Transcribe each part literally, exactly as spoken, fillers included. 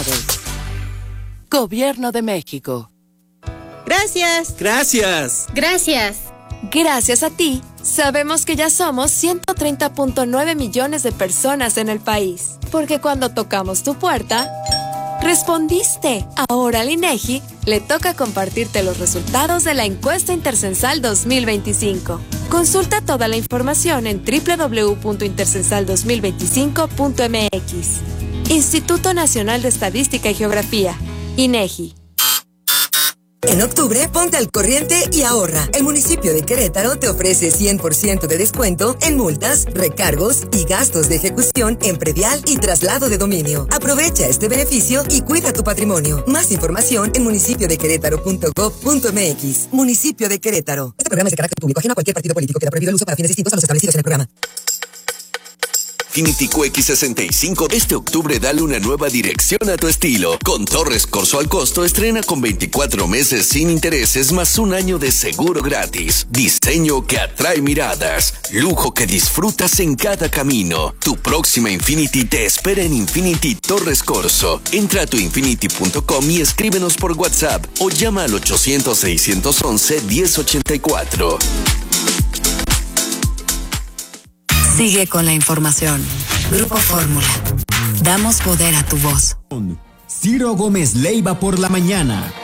resultados. Gobierno de México. Gracias. Gracias. Gracias. Gracias a ti, sabemos que ya somos ciento treinta punto nueve millones de personas en el país. Porque cuando tocamos tu puerta, respondiste. Ahora al INEGI le toca compartirte los resultados de la encuesta intercensal dos mil veinticinco. Consulta toda la información en doble u doble u doble u punto intercensal dos mil veinticinco punto m x. Instituto Nacional de Estadística y Geografía, INEGI. En octubre, ponte al corriente y ahorra. El municipio de Querétaro te ofrece cien por ciento de descuento en multas, recargos y gastos de ejecución en predial y traslado de dominio. Aprovecha este beneficio y cuida tu patrimonio. Más información en municipio de querétaro punto gob punto m x. Municipio de Querétaro. Este programa es de carácter público, ajeno a cualquier partido político. Queda prohibido el uso para fines distintos a los establecidos en el programa. Infiniti Q X sesenta y cinco este octubre dale una nueva dirección a tu estilo. Con Torres Corso al costo estrena con veinticuatro meses sin intereses más un año de seguro gratis. Diseño que atrae miradas. Lujo que disfrutas en cada camino. Tu próxima Infiniti te espera en Infiniti Torres Corso. Entra a tu infiniti punto com y escríbenos por WhatsApp o llama al ochocientos, seiscientos once, diez ochenta y cuatro. Sigue con la información. Grupo Fórmula. Damos poder a tu voz. Ciro Gómez Leiva por la mañana.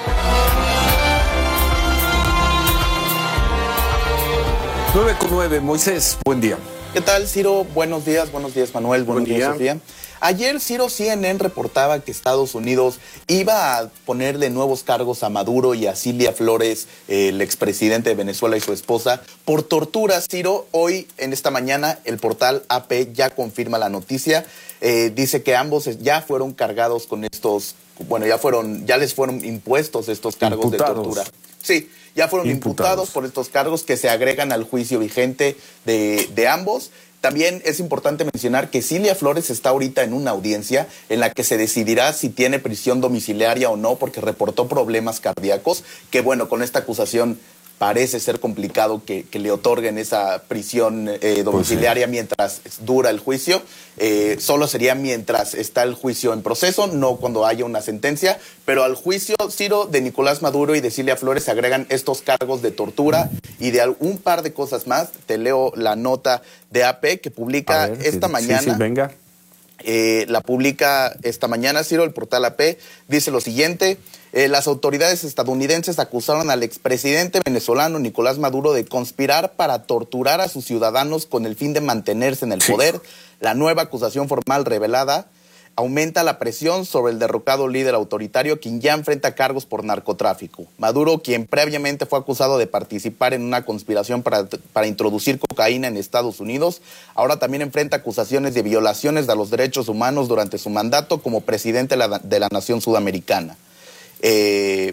nueve con nueve, Moisés, buen día. ¿Qué tal, Ciro? Buenos días, buenos días, Manuel, buenos Buen días, día. Sofía. Ayer, Ciro, C N N reportaba que Estados Unidos iba a ponerle nuevos cargos a Maduro y a Cilia Flores, eh, el expresidente de Venezuela y su esposa, por tortura. Ciro, hoy, en esta mañana, el portal A P ya confirma la noticia. Eh, dice que ambos ya fueron cargados con estos, bueno, ya fueron, ya les fueron impuestos estos cargos Imputados. de tortura. Sí, ya fueron imputados. imputados por estos cargos que se agregan al juicio vigente de, de ambos. También es importante mencionar que Cilia Flores está ahorita en una audiencia en la que se decidirá si tiene prisión domiciliaria o no, porque reportó problemas cardíacos, que bueno, con esta acusación parece ser complicado que, que le otorguen esa prisión eh, domiciliaria pues sí. mientras dura el juicio. Eh, solo sería mientras está el juicio en proceso, no cuando haya una sentencia. Pero al juicio, Ciro, de Nicolás Maduro y de Cilia Flores se agregan estos cargos de tortura y de un par de cosas más. Te leo la nota de A P que publica ver, esta sí, mañana. Sí, sí, venga. Eh, la publica esta mañana, Ciro, el portal A P, dice lo siguiente. Eh, las autoridades estadounidenses acusaron al expresidente venezolano Nicolás Maduro de conspirar para torturar a sus ciudadanos con el fin de mantenerse en el sí. poder. La nueva acusación formal revelada aumenta la presión sobre el derrocado líder autoritario, quien ya enfrenta cargos por narcotráfico. Maduro, quien previamente fue acusado de participar en una conspiración para, para introducir cocaína en Estados Unidos, ahora también enfrenta acusaciones de violaciones de los derechos humanos durante su mandato como presidente de la, de la nación sudamericana. Eh,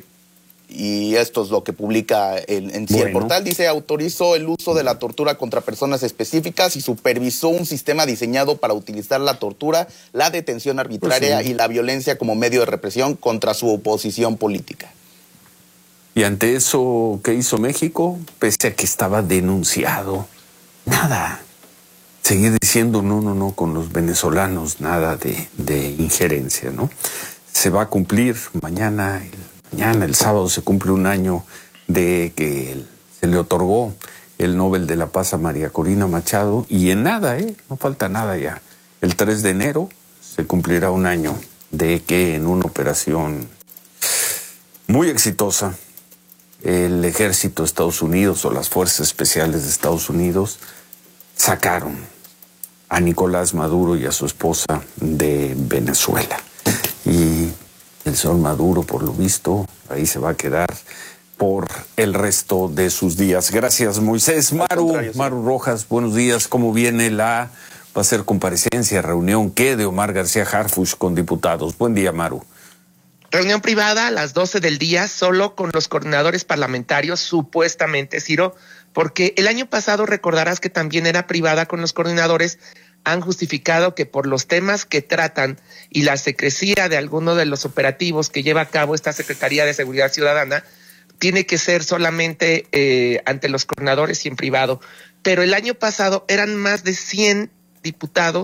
y esto es lo que publica en, en sí bueno. el portal. Dice, autorizó el uso de la tortura contra personas específicas y supervisó un sistema diseñado para utilizar la tortura, la detención arbitraria pues sí. y la violencia como medio de represión contra su oposición política. Y ante eso, ¿qué hizo México? Pese a que estaba denunciado, nada. Seguir diciendo no, no, no con los venezolanos, nada de, de injerencia, ¿no? Se va a cumplir mañana, el, mañana, el sábado, se cumple un año de que el, se le otorgó el Nobel de la Paz a María Corina Machado, y en nada, ¿eh? No falta nada ya. El tres de enero se cumplirá un año de que en una operación muy exitosa, el ejército de Estados Unidos o las fuerzas especiales de Estados Unidos sacaron a Nicolás Maduro y a su esposa de Venezuela. Y el señor Maduro, por lo visto, ahí se va a quedar por el resto de sus días. Gracias, Moisés. Maru, Maru Rojas, buenos días. ¿Cómo viene la, va a ser comparecencia, reunión, qué de Omar García Harfuch con diputados? Buen día, Maru. Reunión privada a las doce del día, solo con los coordinadores parlamentarios, supuestamente, Ciro, porque el año pasado recordarás que también era privada con los coordinadores. Han justificado que por los temas que tratan y la secrecía de alguno de los operativos que lleva a cabo esta Secretaría de Seguridad Ciudadana, tiene que ser solamente eh, ante los coordinadores y en privado. Pero el año pasado eran más de cien diputados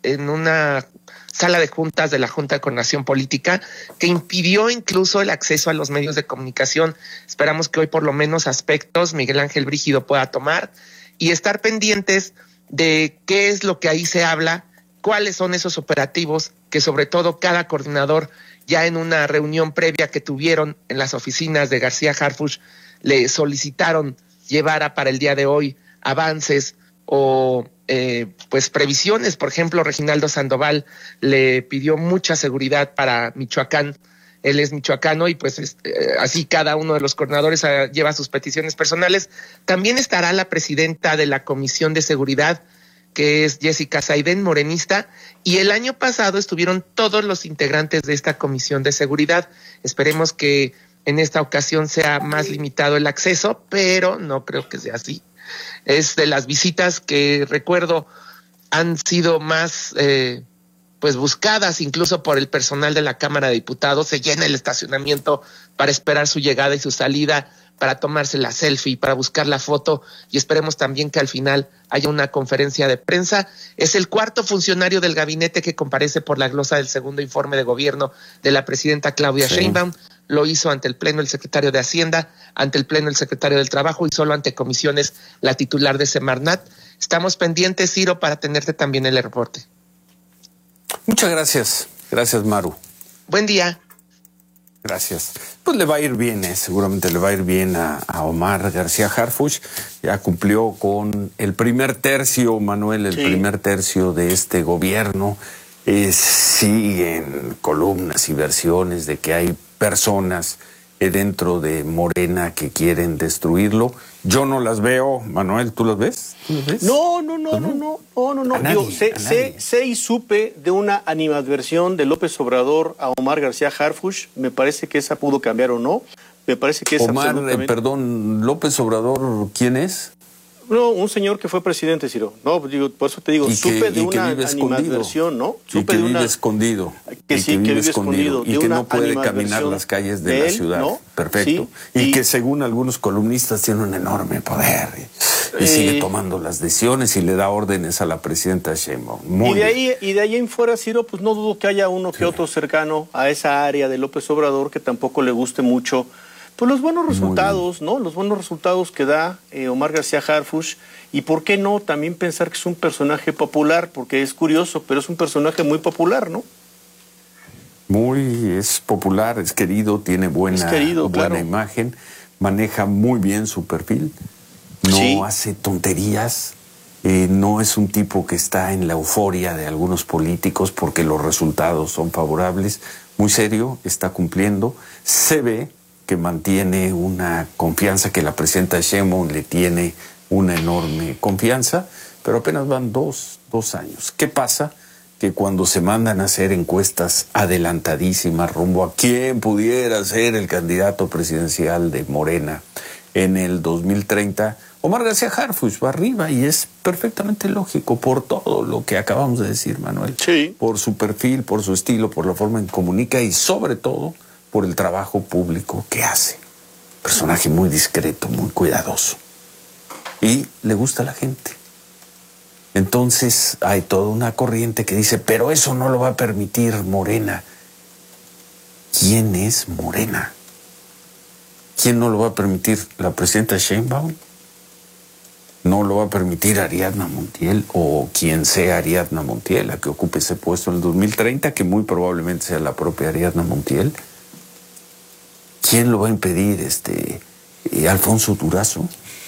en una sala de juntas de la Junta de Coordinación Política que impidió incluso el acceso a los medios de comunicación. Esperamos que hoy por lo menos aspectos Miguel Ángel Brígido pueda tomar y estar pendientes de qué es lo que ahí se habla, cuáles son esos operativos que sobre todo cada coordinador ya en una reunión previa que tuvieron en las oficinas de García Harfuch le solicitaron llevara para el día de hoy avances o eh, pues previsiones. Por ejemplo, Reginaldo Sandoval le pidió mucha seguridad para Michoacán. Él es michoacano y pues eh, así cada uno de los coordinadores eh, lleva sus peticiones personales. También estará la presidenta de la Comisión de Seguridad, que es Jessica Saidén, morenista, y el año pasado estuvieron todos los integrantes de esta Comisión de Seguridad. Esperemos que en esta ocasión sea más limitado el acceso, pero no creo que sea así. Es de las visitas que recuerdo han sido más eh, pues buscadas incluso por el personal de la Cámara de Diputados. Se llena el estacionamiento para esperar su llegada y su salida, para tomarse la selfie, para buscar la foto, y esperemos también que al final haya una conferencia de prensa. Es el cuarto funcionario del gabinete que comparece por la glosa del segundo informe de gobierno de la presidenta Claudia sí. Sheinbaum. Lo hizo ante el Pleno el secretario de Hacienda, ante el Pleno el secretario del Trabajo y solo ante comisiones la titular de Semarnat. Estamos pendientes, Ciro, para tenerte también el reporte. Muchas gracias. Gracias, Maru. Buen día. Gracias. Pues le va a ir bien, eh, seguramente le va a ir bien a, a Omar García Harfuch. Ya cumplió con el primer tercio, Manuel, el sí. primer tercio de este gobierno. Eh, siguen columnas y versiones de que hay personas eh, dentro de Morena que quieren destruirlo. Yo no las veo, Manuel, ¿tú las ves? ¿Tú las ves? No, no, no, no, no, no, no, no. Digo, sé, sé, sé y supe de una animadversión de López Obrador a Omar García Harfuch. Me parece que esa pudo cambiar o no. Me parece que es Omar, absolutamente... eh, perdón, López Obrador, ¿quién es? No, un señor que fue presidente, Ciro. No, digo, por eso te digo, y supe que, de una animadversión, ¿no? Supe supe y que de vive una... escondido. Que y sí, que vive, que vive escondido. escondido. Y que no puede caminar las calles de, de la él, ciudad. ¿No? Perfecto. Sí, y, y que según algunos columnistas tiene un enorme poder. Y, y eh, sigue tomando las decisiones y le da órdenes a la presidenta Sheinbaum. Muy y de bien. ahí y de ahí en fuera, Ciro, pues no dudo que haya uno que sí. otro cercano a esa área de López Obrador que tampoco le guste mucho pues los buenos resultados, ¿no? Los buenos resultados que da eh, Omar García Harfuch. Y por qué no también pensar que es un personaje popular, porque es curioso, pero es un personaje muy popular, ¿no? Muy, es popular, es querido, tiene buena, es querido, buena claro. imagen, maneja muy bien su perfil, no sí. hace tonterías, eh, no es un tipo que está en la euforia de algunos políticos porque los resultados son favorables, muy serio, está cumpliendo, se ve que mantiene una confianza que la presidenta Sheinbaum le tiene una enorme confianza, pero apenas van dos, dos años. ¿Qué pasa? Que cuando se mandan a hacer encuestas adelantadísimas rumbo a quién pudiera ser el candidato presidencial de Morena en el dos mil treinta, Omar García Harfuch va arriba y es perfectamente lógico por todo lo que acabamos de decir, Manuel. Sí. Por su perfil, por su estilo, por la forma en que comunica y sobre todo por el trabajo público que hace. Personaje muy discreto, muy cuidadoso. Y le gusta a la gente. Entonces hay toda una corriente que dice, pero eso no lo va a permitir Morena. ¿Quién es Morena? ¿Quién no lo va a permitir? ¿La presidenta Sheinbaum? ¿No lo va a permitir Ariadna Montiel o quien sea Ariadna Montiel, la que ocupe ese puesto en el dos mil treinta, que muy probablemente sea la propia Ariadna Montiel? ¿Quién lo va a impedir? Este, eh, Alfonso Durazo.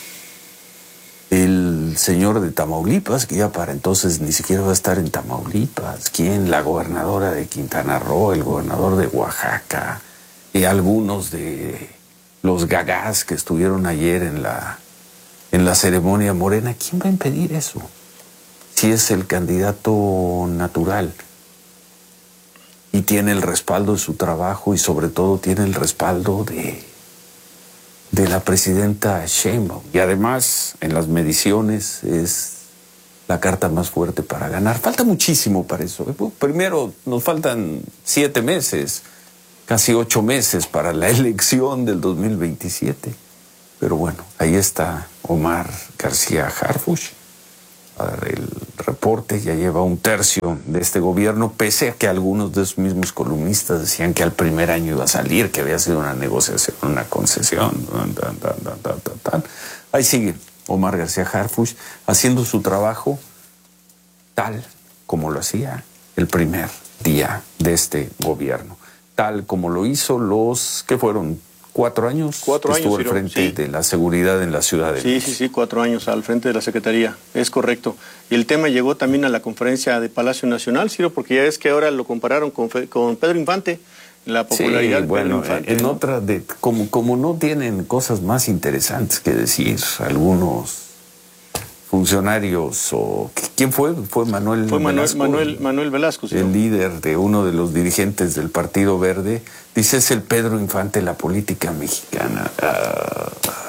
El señor de Tamaulipas, que ya para entonces ni siquiera va a estar en Tamaulipas. ¿Quién? La gobernadora de Quintana Roo, el gobernador de Oaxaca, y algunos de los gagás que estuvieron ayer en la, en la ceremonia morena. ¿Quién va a impedir eso? Si es el candidato natural y tiene el respaldo de su trabajo y sobre todo tiene el respaldo de... de la presidenta Sheinbaum. Y además, en las mediciones, es la carta más fuerte para ganar. Falta muchísimo para eso. Primero, nos faltan siete meses, casi ocho meses para la elección del dos mil veintisiete. Pero bueno, ahí está Omar García Harfuch. A ver, el reporte, ya lleva un tercio de este gobierno, pese a que algunos de esos mismos columnistas decían que al primer año iba a salir, que había sido una negociación, una concesión. Tan, tan, tan, tan, tan, tan. Ahí sigue Omar García Harfuch haciendo su trabajo tal como lo hacía el primer día de este gobierno, tal como lo hizo los que fueron cuatro años cuatro que años estuvo al frente sí. de la seguridad en la ciudad de sí sí sí cuatro años al frente de la Secretaría, es correcto. Y el tema llegó también a la conferencia de Palacio Nacional, Ciro, porque ya es que ahora lo compararon con, con Pedro Infante, la popularidad sí, de bueno, Pedro Infante, en ¿no? otra de como como no tienen cosas más interesantes que decir algunos funcionarios, o ¿quién fue? Fue Manuel Fue Manuel Velasco, Manuel, Manuel Velasco, sí. El líder de uno de los dirigentes del Partido Verde, dice: es el Pedro Infante de la política mexicana. Ah,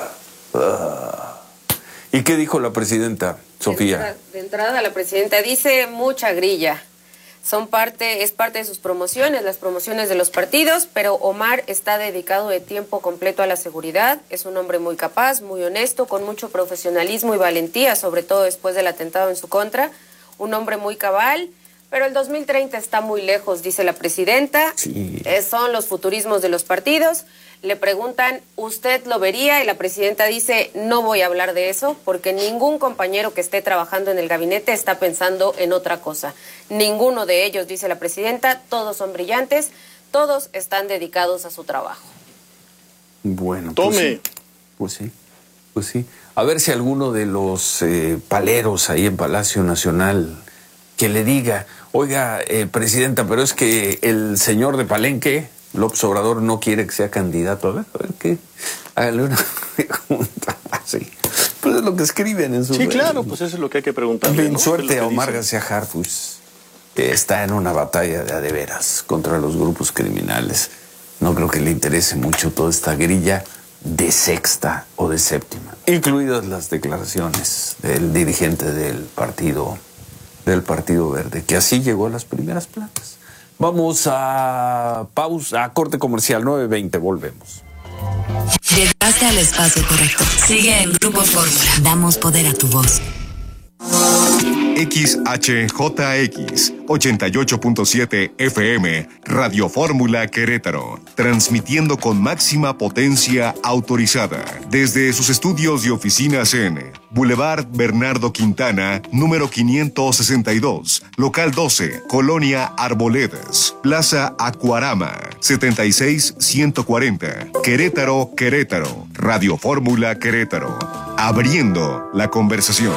ah. ¿Y qué dijo la presidenta, Sofía? De entrada, de entrada la presidenta dice mucha grilla. Son parte, es parte de sus promociones, las promociones de los partidos, pero Omar está dedicado de tiempo completo a la seguridad. Es un hombre muy capaz, muy honesto, con mucho profesionalismo y valentía, sobre todo después del atentado en su contra. Un hombre muy cabal, pero el dos mil treinta está muy lejos, dice la presidenta. Sí. Es, son los futurismos de los partidos. Le preguntan, ¿usted lo vería? Y la presidenta dice, no voy a hablar de eso, porque ningún compañero que esté trabajando en el gabinete está pensando en otra cosa. Ninguno de ellos, dice la presidenta, todos son brillantes, todos están dedicados a su trabajo. Bueno, Tome. Pues sí, pues sí, pues sí. A ver si alguno de los eh, paleros ahí en Palacio Nacional que le diga, oiga, eh, presidenta, pero es que el señor de Palenque, López Obrador, no quiere que sea candidato. A ver, a ver qué. Hágale una pregunta así. Pues es lo que escriben en su. Sí, claro, pues eso es lo que hay que preguntarle. Bien, ¿no? suerte Es a lo que Omar dicen. García Harfuch, que está en una batalla de a de veras contra los grupos criminales. No creo que le interese mucho toda esta grilla de sexta o de séptima, incluidas las declaraciones del dirigente del partido, del Partido Verde, que así llegó a las primeras planas. Vamos a pausa, a corte comercial, nueve veinte, volvemos. Llegaste al espacio correcto. Sigue en Grupo Fórmula. Damos poder a tu voz. X H J X ochenta y ocho punto siete F M, Radio Fórmula Querétaro, transmitiendo con máxima potencia autorizada desde sus estudios y oficinas en Boulevard Bernardo Quintana, número quinientos sesenta y dos, local doce, Colonia Arboledas, Plaza Acuarama, setenta y seis ciento cuarenta, Querétaro, Querétaro, Radio Fórmula Querétaro, abriendo la conversación.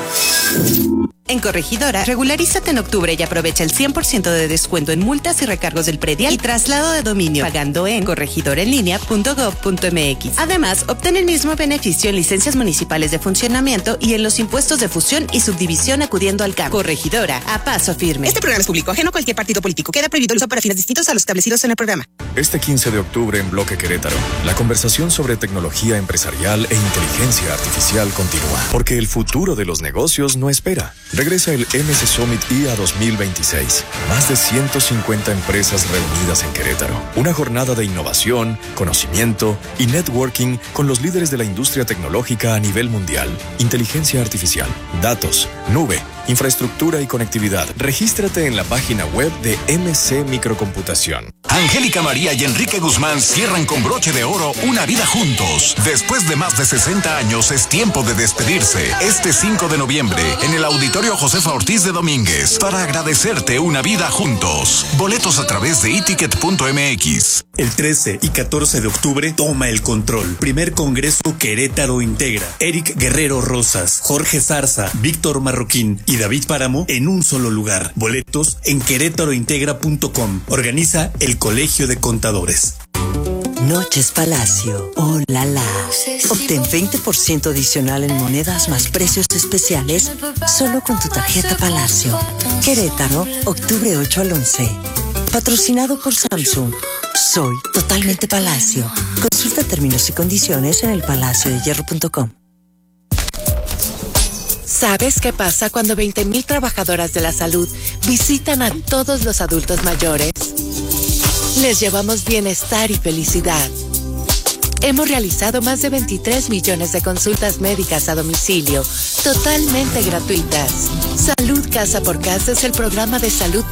En Corregidora, regularízate en octubre y aprovecha el cien por ciento de descuento en multas y recargos del predial y traslado de dominio, pagando en corregidoraenlinea punto gob punto mx. Además, obtén el mismo beneficio en licencias municipales de funcionamiento y en los impuestos de fusión y subdivisión acudiendo al C A M. Corregidora, a paso firme. Este programa es público, ajeno a cualquier partido político. Queda prohibido el uso para fines distintos a los establecidos en el programa. Este quince de octubre en Bloque Querétaro, la conversación sobre tecnología empresarial e inteligencia artificial continúa, porque el futuro de los negocios no espera. Regresa el M S Summit I A dos mil veintiséis. Más de ciento cincuenta empresas reunidas en Querétaro. Una jornada de innovación, conocimiento y networking con los líderes de la industria tecnológica a nivel mundial. Inteligencia artificial, datos, nube, infraestructura y conectividad. Regístrate en la página web de M C Microcomputación. Angélica María y Enrique Guzmán cierran con broche de oro una vida juntos. Después de más de sesenta años es tiempo de despedirse. Este cinco de noviembre en el Auditorio Josefa Ortiz de Domínguez para agradecerte una vida juntos. Boletos a través de iticket punto m x. El trece y catorce de octubre toma el control. Primer Congreso Querétaro Integra. Eric Guerrero Rosas, Jorge Zarza, Víctor Marroquín y David Páramo en un solo lugar. Boletos en querétarointegra punto com. Organiza el Colegio de Contadores. Noches Palacio. Oh, la la. Obtén veinte por ciento adicional en monedas más precios especiales solo con tu tarjeta Palacio. Querétaro, octubre ocho al once. Patrocinado por Samsung. Soy totalmente Palacio. Consulta términos y condiciones en el palacio de hierro punto com. ¿Sabes qué pasa cuando veinte mil trabajadoras de la salud visitan a todos los adultos mayores? Les llevamos bienestar y felicidad. Hemos realizado más de veintitrés millones de consultas médicas a domicilio, totalmente gratuitas. Salud Casa por Casa es el programa de salud